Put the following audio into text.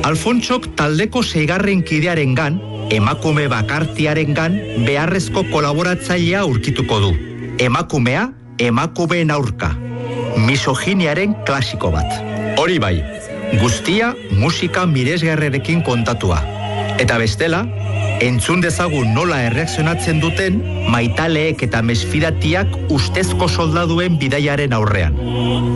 Alfontsok taldeko 6. kidearengan, emakume bakartiarengan beharrezko kolaboratzailea aurkituko du. Emakumea, emakumeen aurka. Misoginiaren klasiko bat. Hori bai, guztia musika miresgarrerekin kontatua. Eta bestela, entzun dezagun nola erreakzionatzen duten maitaleek eta mesfidatiak ustezko soldaduen bidaiaren aurrean.